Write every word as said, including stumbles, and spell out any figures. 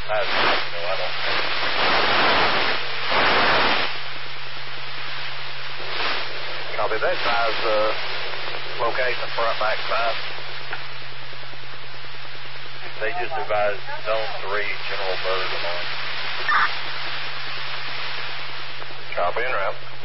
I, no, I don't think. Copy that. Advise uh, location, front, back, side. They just advised zone three, General Bird, on. Copy and route.